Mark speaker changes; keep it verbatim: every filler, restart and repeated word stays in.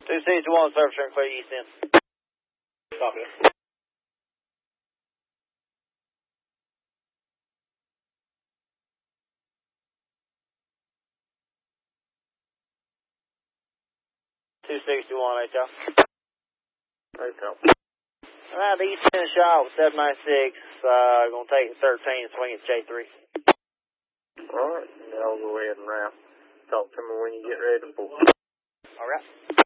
Speaker 1: two sixty-one, service turn clear east end.
Speaker 2: Copy.
Speaker 1: two sixty-one, H L.
Speaker 2: H L.
Speaker 1: Alright, the east end shot with seven ninety-six, uh, gonna take thirteen and swing at J three.
Speaker 2: Alright, now I'll go ahead and route. Talk to me when you get ready to pull.
Speaker 1: Alright.